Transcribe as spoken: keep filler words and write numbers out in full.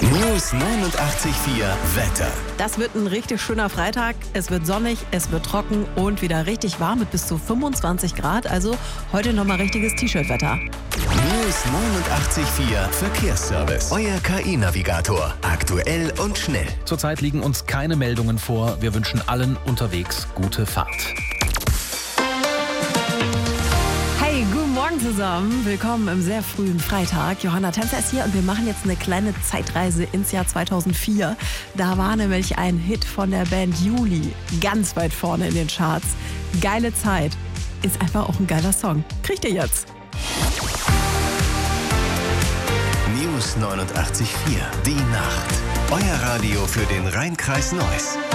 News neunundachtzig Komma vier Wetter. Das wird ein richtig schöner Freitag. Es wird sonnig, es wird trocken und wieder richtig warm mit bis zu fünfundzwanzig Grad. Also heute nochmal richtiges T-Shirt-Wetter. News neunundachtzig Komma vier Verkehrsservice. Euer K I-Navigator. Aktuell und schnell. Zurzeit liegen uns keine Meldungen vor. Wir wünschen allen unterwegs gute Fahrt. Hey, guten Morgen zusammen. Willkommen im sehr frühen Freitag. Johanna Tänzer ist hier und wir machen jetzt eine kleine Zeitreise ins Jahr zweitausendvier. Da war nämlich ein Hit von der Band Juli ganz weit vorne in den Charts. Geile Zeit. Ist einfach auch ein geiler Song. Kriegt ihr jetzt. News neunundachtzig Komma vier. Die Nacht. Euer Radio für den Rhein-Kreis Neuss.